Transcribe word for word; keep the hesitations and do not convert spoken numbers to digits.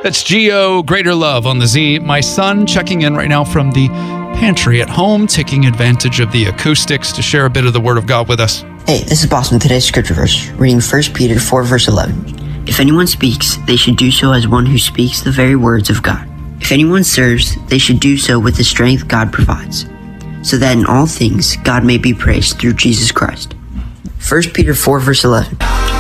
That's Geo, Greater Love on the Z. My son checking in right now from the pantry at home, taking advantage of the acoustics to share a bit of the Word of God with us. Hey, this is Boston. Today's scripture verse, reading First Peter four, verse eleven. If anyone speaks, they should do so as one who speaks the very words of God. If anyone serves, they should do so with the strength God provides, so that in all things God may be praised through Jesus Christ. First Peter four, verse eleven.